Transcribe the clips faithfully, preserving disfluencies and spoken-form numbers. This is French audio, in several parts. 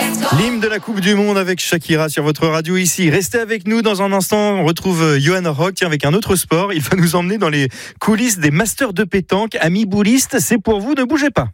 L'hymne de la Coupe du Monde avec Shakira sur votre radio ici. Restez avec nous dans un instant. On retrouve Johan Rock avec un autre sport. Il va nous emmener dans les coulisses des Masters de pétanque. Amis boulistes, c'est pour vous, ne bougez pas.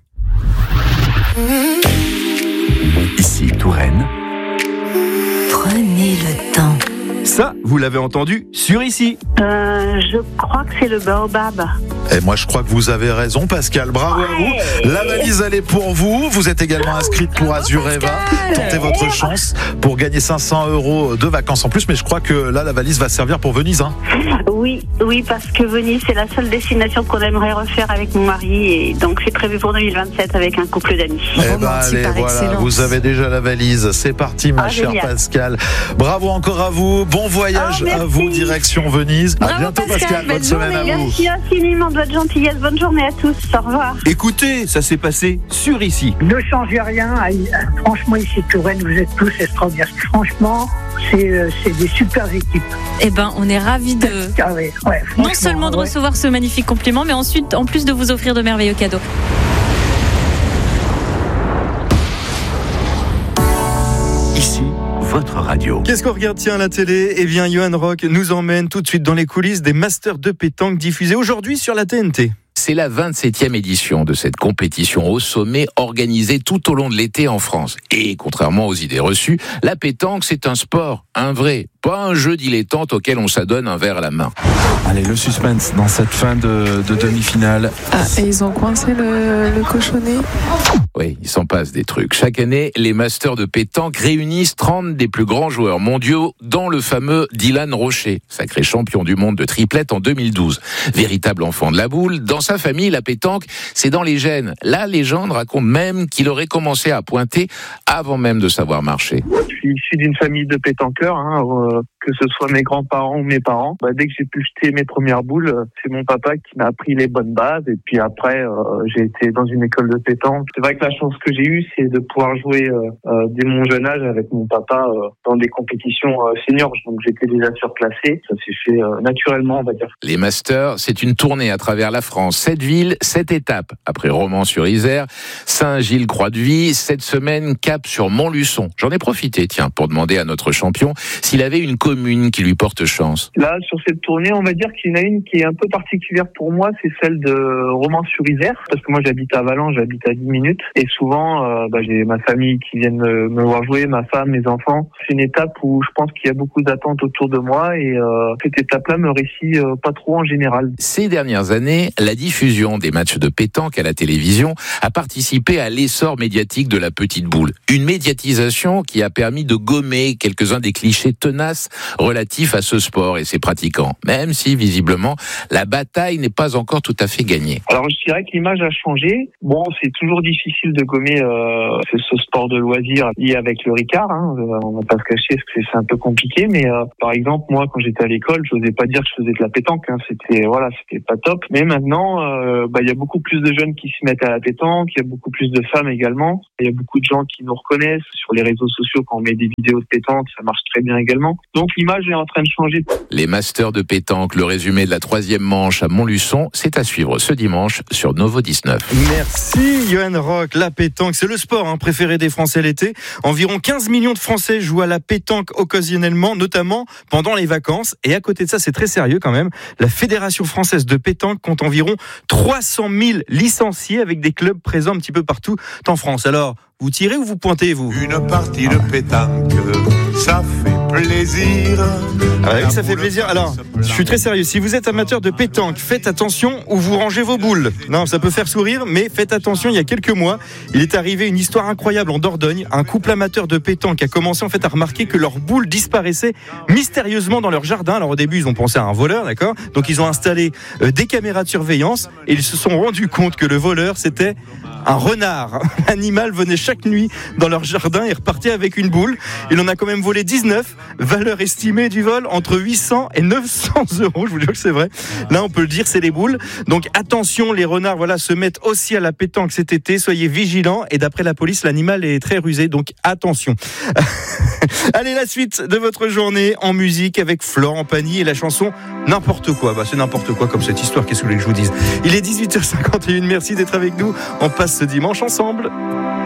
Ici Touraine. Prenez le temps. Ça, vous l'avez entendu sur ici. Euh, je crois que c'est le baobab. Et moi, je crois que vous avez raison, Pascal. Bravo à vous. La valise, elle est pour vous. Vous êtes également inscrite pour Azureva. Tentez votre chance pour gagner cinq cents euros de vacances en plus. Mais je crois que là, la valise va servir pour Venise. Hein. Oui, oui, parce que Venise, c'est la seule destination qu'on aimerait refaire avec mon mari. Et donc, c'est prévu pour deux mille vingt-sept avec un couple d'amis. Eh ben, allez, voilà, vous avez déjà la valise. C'est parti, ma ah, chère génial. Pascal. Bravo encore à vous. Bon voyage oh, à vous, direction Venise. Bravo, à bientôt, Pascal. Pascal. Bonne semaine à vous. Merci infiniment de votre gentillesse. Bonne journée à tous. Au revoir. Écoutez, ça s'est passé sur ici. Ne changez rien. Franchement, ici, Touraine, vous êtes tous extraordinaires. Franchement, c'est, c'est des super équipes. Eh ben, on est ravis de Ah ouais, ouais, non seulement de ouais. recevoir ce magnifique compliment, mais ensuite, en plus de vous offrir de merveilleux cadeaux. Ici, votre radio. Qu'est-ce qu'on regarde tiens à la télé ? Eh bien, Johan Rock nous emmène tout de suite dans les coulisses des Masters de pétanque diffusés aujourd'hui sur la T N T. C'est la vingt-septième édition de cette compétition au sommet organisée tout au long de l'été en France. Et contrairement aux idées reçues, la pétanque, c'est un sport, un vrai, pas un jeu dilettante auquel on s'adonne un verre à la main. Allez, le suspense dans cette fin de, de demi-finale. Ah, et ils ont coincé le, le cochonnet. Oui, il s'en passe des trucs. Chaque année, les Masters de pétanque réunissent trente des plus grands joueurs mondiaux, dont le fameux Dylan Rocher, sacré champion du monde de triplette en deux mille douze. Véritable enfant de la boule, dans sa famille, la pétanque, c'est dans les gènes. La légende raconte même qu'il aurait commencé à pointer avant même de savoir marcher. Je suis issu d'une famille de pétanqueurs, hein, euh, que ce soit mes grands-parents ou mes parents. Bah, dès que j'ai pu jeter mes premières boules, c'est mon papa qui m'a appris les bonnes bases. Et puis après, euh, j'ai été dans une école de pétanque. C'est vrai que la chance que j'ai eue, c'est de pouvoir jouer euh, euh, dès mon jeune âge avec mon papa euh, dans des compétitions euh, seniors. Donc j'étais déjà surclassé. Ça s'est fait euh, naturellement, on va dire. Les Masters, c'est une tournée à travers la France. Sept villes, sept étapes. Après Romans-sur-Isère, Saint-Gilles-Croix-de-Vie, cette semaine, cap sur Montluçon. J'en ai profité, tiens, pour demander à notre champion s'il avait une commune qui lui porte chance. Là, sur cette tournée, on va dire qu'il y en a une qui est un peu particulière pour moi, c'est celle de Romans-sur-Isère, parce que moi j'habite à Valence, j'habite à dix minutes, et souvent euh, bah, j'ai ma famille qui vient me, me voir jouer, ma femme, mes enfants. C'est une étape où je pense qu'il y a beaucoup d'attentes autour de moi, et euh, cette étape-là me réussit euh, pas trop en général. Ces dernières années, la diffusion des matchs de pétanque à la télévision a participé à l'essor médiatique de la petite boule. Une médiatisation qui a permis de gommer quelques-uns des clichés tenaces relatifs à ce sport et ses pratiquants, même si visiblement la bataille n'est pas encore tout à fait gagnée. Alors je dirais que l'image a changé. Bon, c'est toujours difficile de gommer euh, ce, ce sport de loisir lié avec le Ricard, hein. On va pas se cacher parce que c'est un peu compliqué, mais euh, par exemple moi quand j'étais à l'école, je n'osais pas dire que je faisais de la pétanque, hein. C'était voilà, c'était pas top. Mais maintenant, euh, bah il y a beaucoup plus de jeunes qui se mettent à la pétanque, il y a beaucoup plus de femmes également. Il y a beaucoup de gens qui nous reconnaissent sur les réseaux sociaux quand on met des vidéos de pétanque, ça marche très bien également. Donc l'image est en train de changer. Les Masters de pétanque, le résumé de la troisième manche à Montluçon, c'est à suivre ce dimanche sur Novo dix-neuf. Merci Johan Rock. La pétanque, c'est le sport hein, préféré des Français l'été. Environ quinze millions de Français jouent à la pétanque occasionnellement, notamment pendant les vacances. Et à côté de ça, c'est très sérieux quand même. La Fédération française de pétanque compte environ trois cent mille licenciés avec des clubs présents un petit peu partout en France. Alors, vous tirez ou vous pointez, vous ? Une partie de pétanque, ça fait plaisir. Ah oui, ça fait plaisir. Alors, je suis très sérieux. Si vous êtes amateur de pétanque, faites attention où vous rangez vos boules. Non, ça peut faire sourire, mais faites attention. Il y a quelques mois, il est arrivé une histoire incroyable en Dordogne. Un couple amateur de pétanque a commencé en fait à remarquer que leurs boules disparaissaient mystérieusement dans leur jardin. Alors au début, ils ont pensé à un voleur, d'accord ? Donc ils ont installé euh, des caméras de surveillance et ils se sont rendus compte que le voleur, c'était un renard. L'animal venait chaque nuit dans leur jardin et repartait avec une boule. Il en a quand même volé dix-neuf. Valeur estimée du vol entre huit cents et neuf cents euros. Je vous jure que c'est vrai. Là, on peut le dire, c'est les boules. Donc attention, les renards, voilà, se mettent aussi à la pétanque cet été. Soyez vigilants. Et d'après la police, l'animal est très rusé. Donc attention. Allez, la suite de votre journée en musique avec Florent Pagny et la chanson N'importe quoi. Bah, c'est n'importe quoi comme cette histoire. Qu'est-ce que vous voulez que je vous dise ? Il est dix-huit heures cinquante et une. Merci d'être avec nous. On passe ce dimanche ensemble.